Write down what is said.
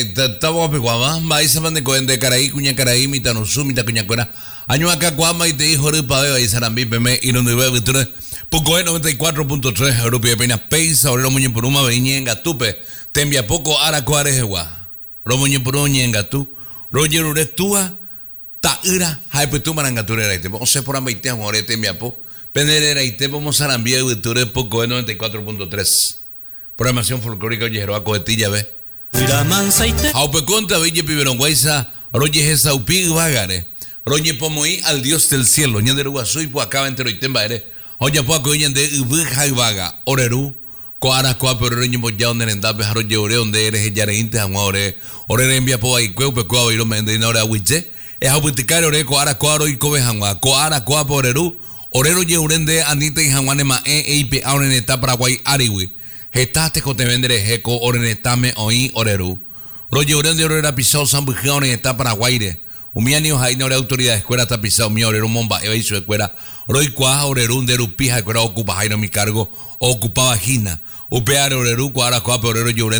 Estamos pecuama, maíz van de cohen de caraí, cuña caraí, mita no su, mita cuña cuera. Año acá cuama y te dijo de paveo y sarambi peme y donde veo que poco es 94.3 Europea pena peisa, ahora lo muñe por una veña en gatupe. Te envía poco ara cuares egua. Lo muñe por una en gatu. Roger uretua, ta ira, hype tu marangatura era y te vamos a por ambaite a more te envía po. Pender era y te vamos a rambiar y ture poco es 94.3. Programación folclórica oye jeroaco de tilla ve. Aupe conta ville piberon guaisa, roye esa upig vagare. Roye pomoí al Dios del cielo, ñande ruasui po acaba entero y tembaere. Oye po acoyen de ubija y vaga, oreru. Coara coa pero roye moya donde nendape roye ore donde eres el yareinte amore. Ore envia po ahí cueu coa viro mende na ora wiche. Es abuticare ore coara coaro y cobe hangua. Coara coa por oreru. Orero ye urende anita y hangwane ma eipe auren eta paraguay ariwi. Gestaste con te vendere jeco orenetame oí oreru. Roye urende orera pisao sambujeone eta paraguayre. Umiani ojaina ore autoridad escuela está pisao mi orero momba eva y su escuela. Roy cuaja oreru de rupija escuela ocupa jaino mi cargo ocupa vagina. Upeare oreru cuara cuape orero ye